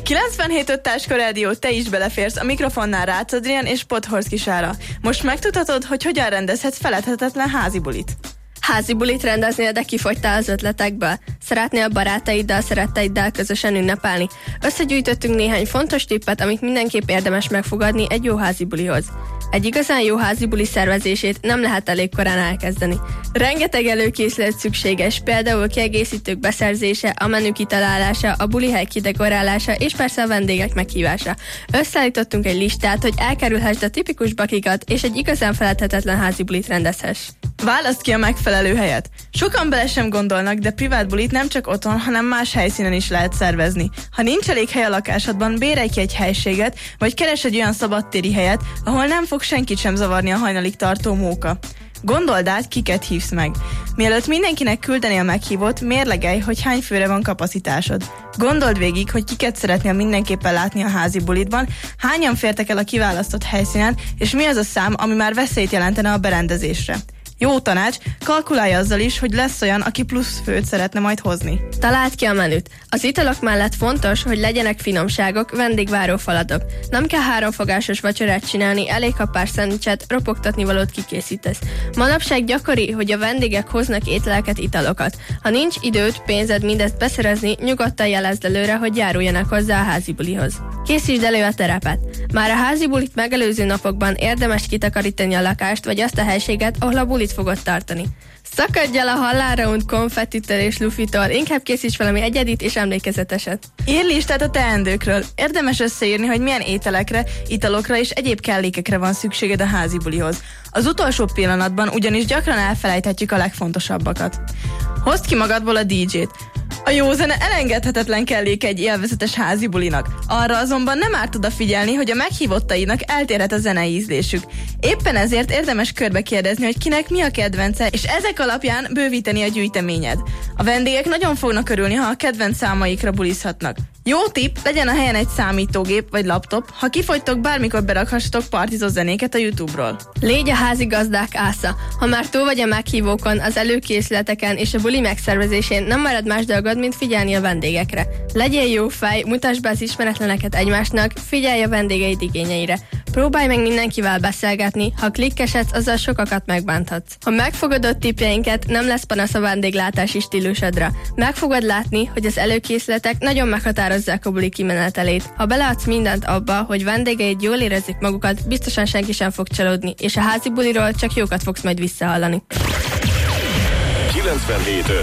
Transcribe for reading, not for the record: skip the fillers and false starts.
97.5 Táska Rádió, te is beleférsz a mikrofonnál Rácz Adrián és Podhorszky Sára. Most megtudhatod, hogy hogyan rendezhetsz feledhetetlen házi bulit. Házi bulit rendeznél, de kifogytál az ötletekből. Szeretnél barátaiddal, szeretteiddel közösen ünnepelni? Összegyűjtöttünk néhány fontos tippet, amit mindenképp érdemes megfogadni egy jó házi bulihoz. Egy igazán jó házi buli szervezését nem lehet elég korán elkezdeni. Rengeteg előkészület szükséges, például kiegészítők beszerzése, a menü kitalálása, a bulihely kidekorálása és persze a vendégek meghívása. Összeállítottunk egy listát, hogy elkerülhessd a tipikus bakikat és egy igazán feledhetetlen házi bulit rendezhess. Válaszd ki a megfelelő helyet. Sokan bele sem gondolnak, de privát bulit nem csak otthon, hanem más helyszínen is lehet szervezni. Ha nincs elég hely a lakásodban, bérelj ki egy helységet, vagy keres egy olyan szabadtéri helyet, ahol nem fog senkit sem zavarni a hajnalig tartó móka. Gondold át, kiket hívsz meg. Mielőtt mindenkinek küldenél meghívót, mérlegelj, hogy hány főre van kapacitásod. Gondold végig, hogy kiket szeretnél mindenképpen látni a házi bulitban, hányan fértek el a kiválasztott helyszínen, és mi az a szám, ami már veszélyt jelentene a berendezésre. Jó tanács, kalkulálj azzal is, hogy lesz olyan, aki plusz főt szeretne majd hozni. Találd ki a menüt. Az italok mellett fontos, hogy legyenek finomságok, vendégváró faladok. Nem kell 3 fogásos vacsorát csinálni, elég ha pár szendvicset, ropogtatni valót kikészítesz. Manapság gyakori, hogy a vendégek hoznak ételeket, italokat. Ha nincs időd, pénzed mindezt beszerezni, nyugodtan jelezd előre, hogy járuljanak hozzá a házi bulihoz. Készítsd elő a terepet. Már a házi bulit megelőző napokban érdemes kitakarítani a lakást, vagy azt a helységet, ahol a bulit fogod tartani. Szakadj el a halálra unt konfettitől és lufitól, inkább készíts valami egyedit és emlékezeteset. Írj listát a teendőkről. Érdemes összeírni, hogy milyen ételekre, italokra és egyéb kellékekre van szükséged a házi bulihoz. Az utolsó pillanatban ugyanis gyakran elfelejthetjük a legfontosabbakat. Hozd ki magadból a DJ-t. A jó zene elengedhetetlen kellék egy élvezetes házi bulinak. Arra azonban nem árt odafigyelni, hogy a meghívottainak eltérhet a zenei ízlésük. Éppen ezért érdemes körbe kérdezni, hogy kinek mi a kedvence, és ezek alapján bővíteni a gyűjteményed. A vendégek nagyon fognak örülni, ha a kedvenc számaikra bulizhatnak. Jó tipp, legyen a helyen egy számítógép vagy laptop, ha kifogytok, bármikor berakhassatok partizó zenéket a YouTube-ról. Légy a házigazdák ásza. Ha már túl vagy a meghívókon, az előkészületeken és a buli megszervezésén, nem marad más dolgod, mint figyelni a vendégekre. Legyél jó fej, mutasd be az ismeretleneket egymásnak, figyelj a vendégeid igényeire. Próbálj meg mindenkivel beszélgetni, ha klikkesedsz, azzal sokakat megbánthatsz. Ha megfogadod tippjeinket, nem lesz panasz a vendéglátási stílusodra. Meg fogod látni, hogy az előkészületek nagyon meghatározzák a buli kimenetelét. Ha beleadsz mindent abba, hogy vendégeid jól érezzék magukat, biztosan senki sem fog csalódni, és a házi buliról csak jókat fogsz majd visszahallani. 97.5